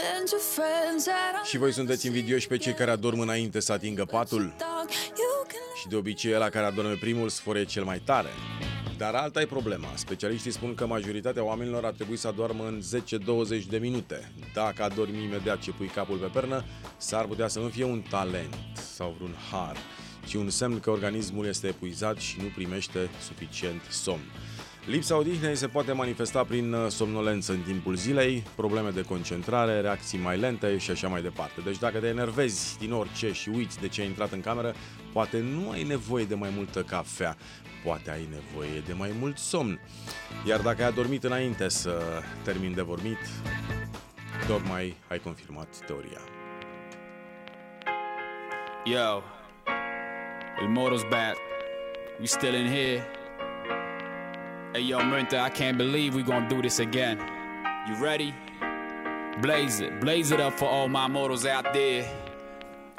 Și voi sunteți invidioși pe cei care adorm înainte să atingă patul? Și de obicei ăla care adorme primul sfore cel mai tare. Dar alta e problema. Specialiștii spun că majoritatea oamenilor ar trebui să adormă în 10-20 de minute. Dacă adormi imediat ce pui capul pe pernă, s-ar putea să nu fie un talent sau vreun har, ci un semn că organismul este epuizat și nu primește suficient somn. Lipsa odihnei se poate manifesta prin somnolență în timpul zilei, probleme de concentrare, reacții mai lente și așa mai departe. Deci dacă te enervezi din orice și uiți de ce ai intrat în cameră, poate nu ai nevoie de mai multă cafea, poate ai nevoie de mai mult somn. Iar dacă ai adormit înainte să termini de dormit, tocmai ai confirmat teoria. Yo, El Moro's back. We still in here. Hey yo, Menta, I can't believe we gonna do this again. You ready? Blaze it up for all my mortals out there.